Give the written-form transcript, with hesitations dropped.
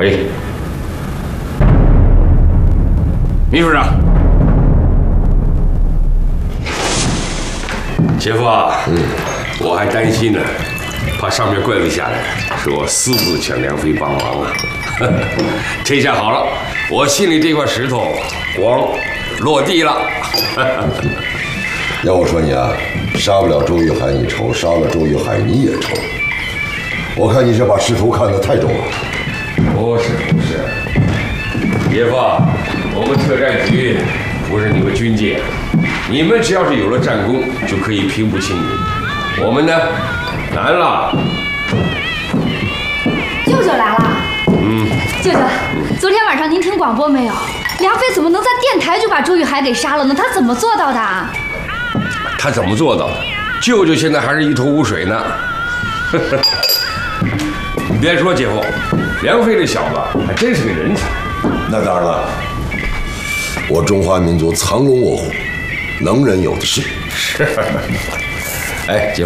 可以。秘书长，姐夫啊，我还担心呢，怕上面怪罪下来，是我私自请梁飞帮忙啊。这下好了，我心里这块石头光落地了。 要我说你啊，杀不了周玉海你愁，杀了周玉海你也愁。我看你是把仕途看得太重了。 不是，姐夫，我们特战局不是你们军界，你们只要是有了战功，就可以平步青云。我们呢，难了。 舅舅来了。舅舅，昨天晚上您听广播没有？梁飞怎么能在电台就把周玉海给杀了呢？他怎么做到的？ 他怎么做到的？舅舅现在还是一头雾水呢。你别说，姐夫，梁飞这小子还真是个人才。 那当然了，我中华民族藏龙卧虎，能人有的是。 是。哎，姐夫。